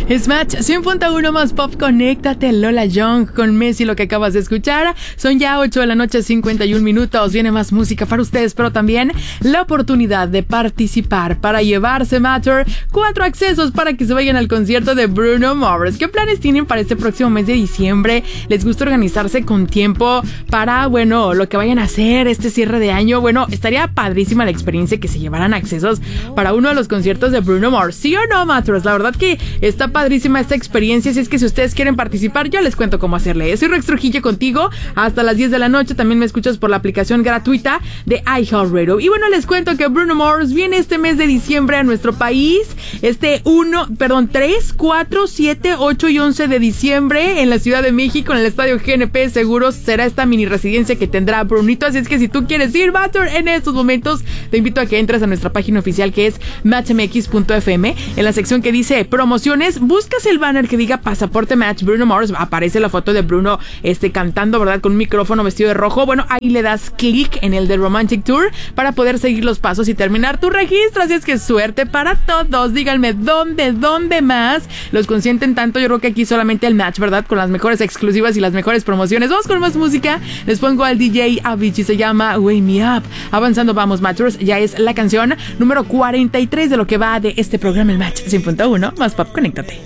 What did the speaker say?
Smash 100.1 más pop, conéctate. Lola Young con Messi, lo que acabas de escuchar. Son ya 8 de la noche, 51 minutos. Viene más música para ustedes, pero también la oportunidad de participar para llevarse Matter 4 accesos para que se vayan al concierto de Bruno Mars. ¿Qué planes tienen para este próximo mes de diciembre? ¿Les gusta organizarse con tiempo para, bueno, lo que vayan a hacer este cierre de año? Bueno, estaría padrísima la experiencia que se llevaran accesos para uno de los conciertos de Bruno Mars. ¿Sí o no, Matters? La verdad que está padrísima esta experiencia. Si es que si ustedes quieren participar, yo les cuento cómo hacerle. Soy Rex Trujillo contigo hasta las 10 de la noche. También me escuchas por la aplicación gratuita de iHeartRadio. Y bueno, les cuento que Bruno Mars viene este mes de diciembre a nuestro país. 3, 4, 7, 8 y 11 de diciembre en la Ciudad de México, en el Estadio GNP Seguros. Será esta mini residencia que tendrá Brunito. Así es que si tú quieres ir, Matter, en estos momentos te invito a que entres a nuestra página oficial, que es matchmx.fm. En la sección que dice promociones, buscas el banner que diga Pasaporte Match Bruno Mars. Aparece la foto de Bruno cantando, ¿verdad? Con un micrófono, vestido de rojo. Bueno, ahí le das clic en el de Romantic Tour para poder seguir los pasos y terminar tu registro. Así es que suerte para todos. Díganme, ¿dónde más los consienten tanto? Yo creo que aquí solamente el Match, ¿verdad? Con las mejores exclusivas y las mejores promociones. Vamos con más música. Les pongo al DJ Avicii, se llama Wake Me Up. Avanzando vamos, Matchers. Ya es la canción número 43 de lo que va de este programa, el Match 100.1 más pop. Conéctate.